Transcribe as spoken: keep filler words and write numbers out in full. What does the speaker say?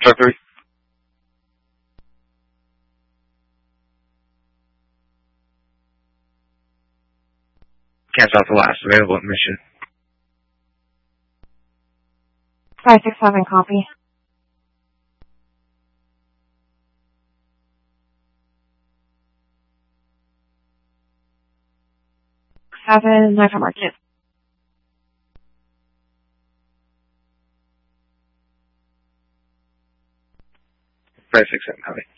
Truck three. Cancel out the last available admission. five six seven, copy. Seven, nine for market. five six seven, copy.